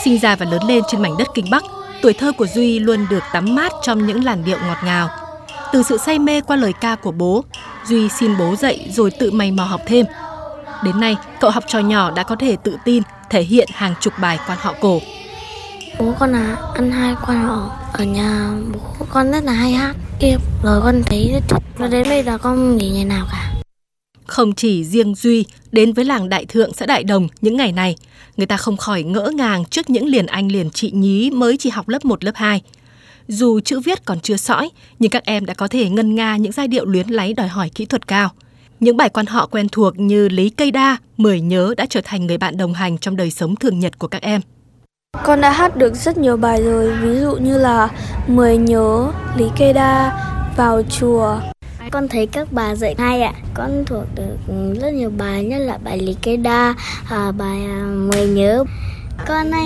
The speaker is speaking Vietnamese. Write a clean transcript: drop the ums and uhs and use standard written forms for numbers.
Sinh ra và lớn lên trên mảnh đất Kinh Bắc, tuổi thơ của Duy luôn được tắm mát trong những làn điệu ngọt ngào. Từ sự say mê qua lời ca của bố, Duy xin bố dạy rồi tự mày mò học thêm. Đến nay, cậu học trò nhỏ đã có thể tự tin thể hiện hàng chục bài quan họ cổ. Bố con là ăn 2 quan họ, ở nhà bố con rất là hay hát kia, rồi con thấy rất thích. Và đến bây giờ con nghỉ ngày nào cả. Không chỉ riêng Duy, đến với làng Đại Thượng xã Đại Đồng những ngày này, người ta không khỏi ngỡ ngàng trước những liền anh liền chị nhí mới chỉ học lớp 1, lớp 2. Dù chữ viết còn chưa sõi, nhưng các em đã có thể ngân nga những giai điệu luyến láy đòi hỏi kỹ thuật cao. Những bài quan họ quen thuộc như Lý Cây Đa, Mười Nhớ đã trở thành người bạn đồng hành trong đời sống thường nhật của các em. Con đã hát được rất nhiều bài rồi, ví dụ như là Mười Nhớ, Lý Cây Đa, Vào Chùa. Con thấy các bà dạy hay ạ. Con thuộc được rất nhiều bài, nhất là bài Lý Cây Đa, bài Mười Nhớ. Con hay